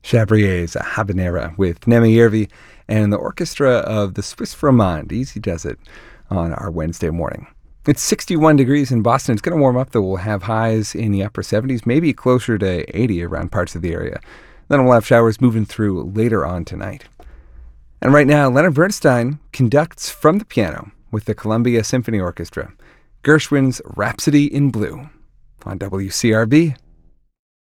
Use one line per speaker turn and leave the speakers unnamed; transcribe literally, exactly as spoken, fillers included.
Chabrier's Habanera with Neme Yervi and the orchestra of the Swiss Romande. Easy does it on our Wednesday morning. It's sixty-one degrees in Boston. It's going to warm up, though. We'll have highs in the upper seventies, maybe closer to eighty around parts of the area. Then we'll have showers moving through later on tonight. And right now, Leonard Bernstein conducts from the piano with the Columbia Symphony Orchestra, Gershwin's Rhapsody in Blue on W C R B.